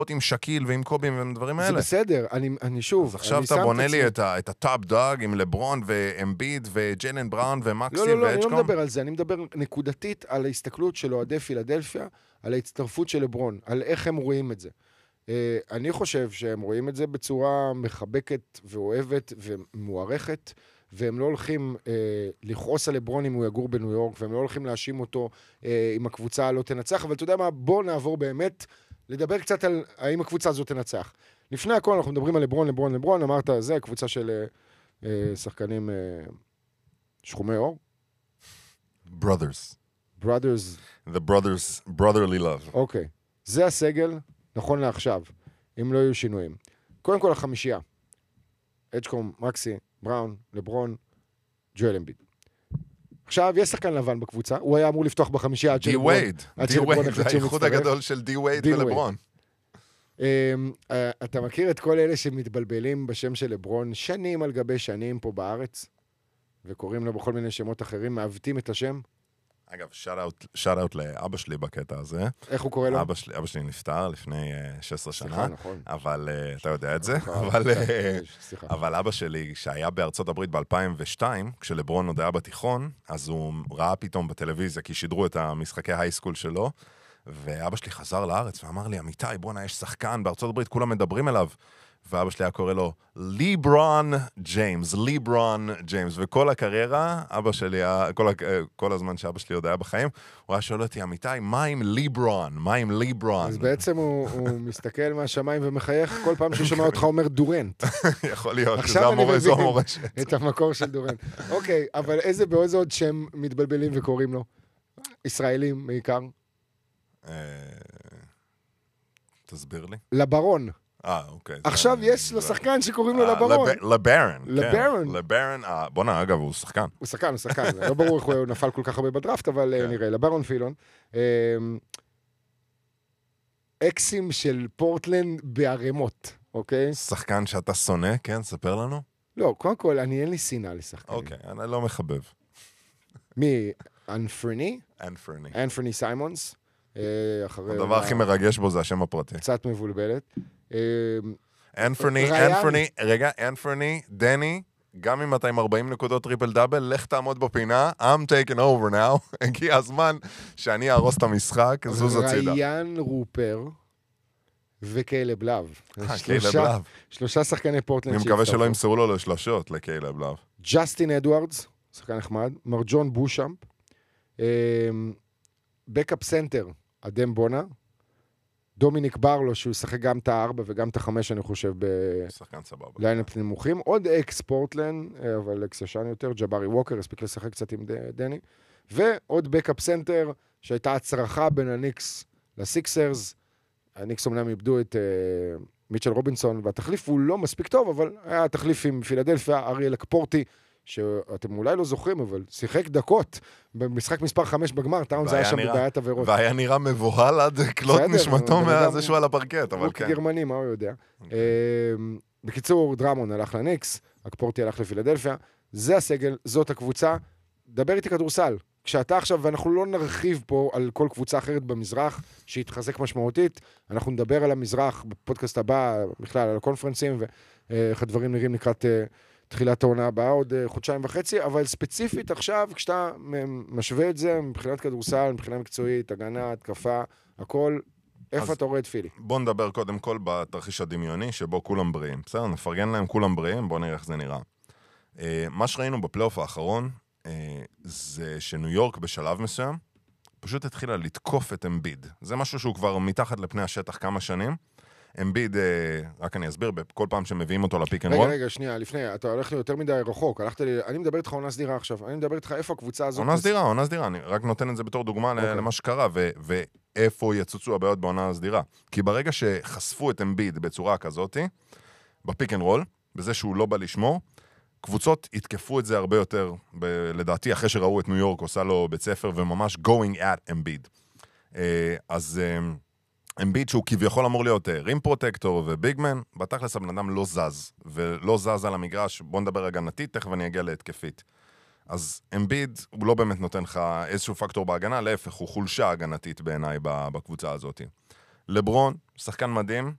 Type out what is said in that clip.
עם שקיל ועם קובים ועם דברים האלה. זה בסדר, אני שוב... אז עכשיו אתה בונה לי את הטאפ דאג עם לברון ואמביד וג'יילן בראון ומקסי ואצ'קום. לא, אני לא מדבר על זה, אני מדבר נקודתית על ההסתכלות של אוהדי פילדלפיה, על ההצטרפות של לברון, על איך הם רואים את זה. אני חושב שהם רואים את זה בצורה מחבקת ואוהבת ומוערכת, והם לא הולכים לכעוס על לברון אם הוא יגור בניו יורק, והם לא הולכים להאשים אותו אם הקבוצה לא תנצח, אבל אתה יודע מה, בוא נעבור באמת לדבר קצת על האם הקבוצה הזאת תנצח. לפני הכל אנחנו מדברים על לברון, אמרת, זה קבוצה של שחקנים שחומי אור? Brothers. The brotherly love. אוקיי. זה הסגל, נכון לעכשיו, אם לא יהיו שינויים. קודם כל החמישייה. אצ'קום, מקסי, בראון, לברון, ג'ואל אמביד. עכשיו, יש שחקן לבן בקבוצה, הוא היה אמור לפתוח בחמישייה עד שלברון. די ווייד, זה האיחוד הגדול של די ווייד ולברון. אתה מכיר את כל אלה שמתבלבלים בשם של לברון שנים על גבי שנים פה בארץ, וקוראים לו בכל מיני שמות אחרים, מעוותים את השם? אגב, שאט-אוט לאבא שלי בקטע הזה. איך הוא קורא לו? אבא שלי נפטר לפני 16 שנה. סליחה, נכון. אבל, אתה יודע את זה. אבל אבא שלי, שהיה בארצות הברית ב-2002, כשלברון עוד היה בתיכון, אז הוא ראה פתאום בטלוויזיה, כי שידרו את המשחקי הייסקול שלו, ואבא שלי חזר לארץ ואמר לי, אמיתי, בוא'נה, יש שחקן בארצות הברית, כולם מדברים אליו. ואבא שלי היה קורא לו ליברון ג'יימס, וכל הקריירה, אבא שלי, כל הזמן שאבא שלי עוד היה בחיים, הוא היה שואל אותי, אמיתי, מה עם ליברון? אז בעצם הוא מסתכל מהשמיים ומחייך כל פעם ששומע אותך אומר דורנט. יכול להיות, שזה המורשת. את המקור של דורנט. אוקיי, אבל באיזה עוד שם מתבלבלים וקוראים לו? ישראלים בעיקר? תסביר לי. לברון. אוקיי. עכשיו יש לשחקן שקוראים לו לברון. לברון, בוא'נה, אגב, הוא שחקן. הוא שחקן. לא ברור איך הוא נפל כל כך הרבה בדראפט, אבל נראה. לברון פילון. אקסים של פורטלנד בערימות, אוקיי? שחקן שאתה שונא, כן? ספר לנו. לא, קודם כל, אין לי שנאה לשחקנים. אוקיי, אני לא מחבב. מי? אנפרני? אנפרני סיימונס. הדבר הכי מרגש בו זה השם הפרטי. קצת מבולבלת. אנפרני, דני, גם אם אתה עם 40 נקודות טריפל דאבל, לך תעמוד בפינה, I'm taking over now, הגיע הזמן שאני ארוס את המשחק, זוז הצידה. ריין רופר וקיילב לאב. קיילב לאב. שלושה שחקני פורטלנד. אני מקווה שלא ימסרו לו לשלשות לקיילב לאב. ג'סטין אדוארדס, שחקן נחמד, מרג'ון בושאמפ, בקאפ סנטר, אדם בונה, דומיניק ברלו, שהוא ישחק גם את ה-4 וגם את ה-5, אני חושב, בליינאפ נמוכים. עוד אקס פורטלנד, אבל אקס ישן יותר, ג'בארי ווקר, הספיק לשחק קצת עם דני. ועוד בקאפ סנטר, שהייתה הצרחה בין הניקס לסיקסרס. הניקס אומנם איבדו את מיטשל רובינסון, והתחליף הוא לא מספיק טוב, אבל היה תחליף עם פילדלפיה, אריאל אקפורטי, שאתם אולי לא זוכרים, אבל שיחק דקות במשחק מספר 5 בגמר, טאונס היה שם בבעיית עבירות. והיה נראה מבוהל עד כלות נשמתו מהזה שהוא על הפרקט, אבל כן. הוא גרמני, מה הוא יודע. בקיצור, דרמון הלך לניקס, אקפורטי הלך לפילדלפיה, זה הסגל, זאת הקבוצה, דבר איתי כדורסל. כשאתה עכשיו, ואנחנו לא נרחיב פה על כל קבוצה אחרת במזרח, שהתחזק משמעותית, אנחנו נדבר על המזרח בפודקאסט הבא, בכלל על הקונפרנסים, ואיך הדברים נראים לקראת תחילת העונה הבאה, עוד חודשיים וחצי, אבל ספציפית עכשיו, כשאתה משווה את זה, מבחינת כדורסל, מבחינה מקצועית, הגנה, התקפה, הכל, איפה אתה רואה את פילי? בוא נדבר קודם כל בתרחיש הדמיוני, שבו כולם בריאים. בסדר, נפרגן להם כולם בריאים, בוא נראה איך זה נראה. מה שראינו בפלייאוף האחרון, זה שניו יורק בשלב מסוים, פשוט התחילה לתקוף את אמביד. זה משהו שהוא כבר מתחת לפני השטח כמה שנים. אמביד, רק אני אסביר, כל פעם שמביאים אותו לפיק אנד רול. רגע, שנייה, לפני, אתה הולך לי יותר מדי רחוק, אני מדבר איתך עונה סדירה עכשיו, אני מדבר איתך איפה הקבוצה הזאת... עונה סדירה, אני רק נותן את זה בתור דוגמה למה שקרה, ואיפה יצוצו הבעיות בעונה הסדירה. כי ברגע שחשפו את אמביד בצורה כזאת, בפיק אנד רול, בזה שהוא לא בא לשמור, קבוצות התקפו את זה הרבה יותר, לדעתי, אחרי שראו את ניו יורק, עושה לו בית ספר, וממש going at אמביד. אז... אמביד שהוא כביכול אמור להיות רים פרוטקטור וביגמן, בתכלס הבן אדם לא זז, ולא זז על המגרש, בוא נדבר הגנתית, תכף אני אגיע להתקפית. אז אמביד הוא לא באמת נותן לך איזשהו פקטור בהגנה, להפך, הוא חולשה הגנתית בעיניי בקבוצה הזאת. לברון, שחקן מדהים,